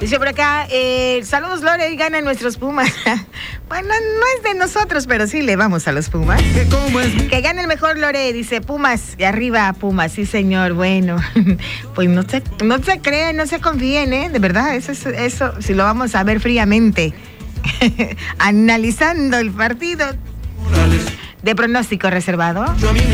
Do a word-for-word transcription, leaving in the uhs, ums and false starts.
Dice por acá, eh, saludos Lore, y ganan nuestros Pumas. Bueno, no es de nosotros, pero sí le vamos a los Pumas. ¿Cómo es? Que gane el mejor Lore, dice Pumas, y arriba Pumas, sí señor, bueno. Pues no se, no se crean, no se confíen, ¿eh? De verdad, eso, eso, eso si lo vamos a ver fríamente. Analizando el partido de pronóstico reservado.